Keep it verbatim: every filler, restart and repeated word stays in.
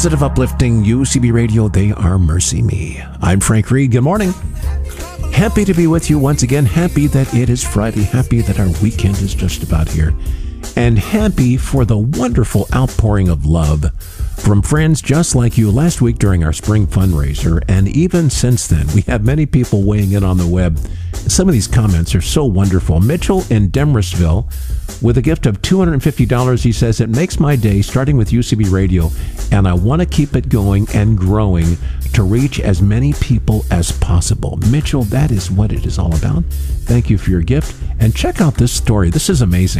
Positive, uplifting U C B Radio. They are Mercy Me. I'm Frank Reed. Good morning. Happy to be with you once again. Happy that it is Friday. Happy that our weekend is just about here. And happy for the wonderful outpouring of love from friends just like you last week during our spring fundraiser. And even since then, we have many people weighing in on the web. Some of these comments are so wonderful. Mitchell in Demersville, with a gift of two hundred fifty dollars, he says, "It makes my day starting with U C B Radio, and I want to keep it going and growing to reach as many people as possible." Mitchell, that is what it is all about. Thank you for your gift. And check out this story. This is amazing.